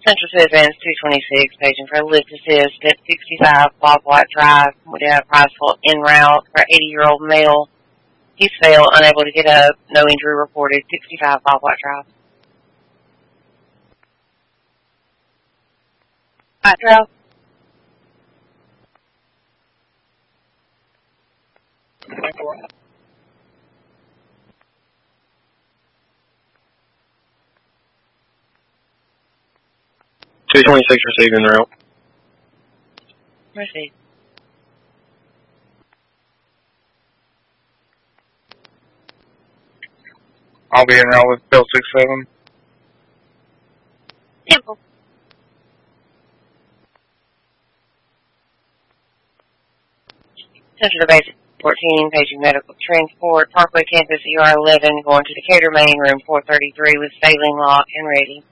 Central to Advance 226, paging for a lift assist at 65 Bob White Drive. We do have a price for en route for 80-year-old male. He's failed, unable to get up, no injury reported, 65 Bob White Drive. White Drive. $226 received en route. Received. I'll be en route with Bill 67. Temple. Central to Basic 14, paging medical transport, Parkway Campus ER 11, going to Decatur Main, room 433 with sailing lock and ready.